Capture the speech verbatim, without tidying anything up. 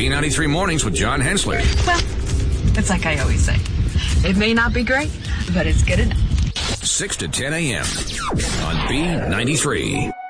B ninety-three Mornings with John Hensler. Well, it's like I always say. It may not be great, but it's good enough. six to ten a.m. on B ninety-three.